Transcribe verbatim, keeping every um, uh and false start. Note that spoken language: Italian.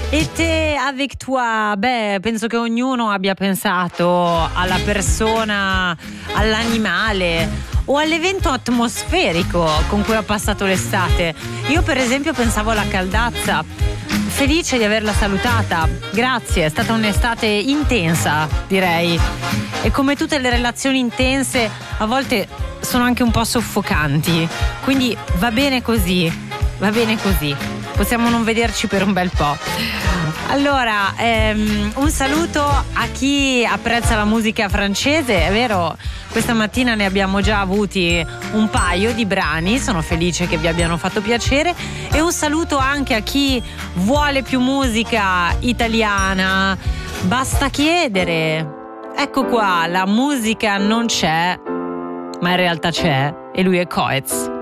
E te avec toi? Beh, penso che ognuno abbia pensato alla persona, all'animale o all'evento atmosferico con cui ha passato l'estate. Io per esempio pensavo alla Caldazza, felice di averla salutata, grazie, è stata un'estate intensa, direi, e come tutte le relazioni intense a volte sono anche un po' soffocanti, quindi va bene così, va bene così, possiamo non vederci per un bel po'. Allora, ehm, un saluto a chi apprezza la musica francese, è vero, questa mattina ne abbiamo già avuti un paio di brani, sono felice che vi abbiano fatto piacere, e un saluto anche a chi vuole più musica italiana, basta chiedere. Ecco qua, la musica non c'è, ma in realtà c'è, e lui è Coez.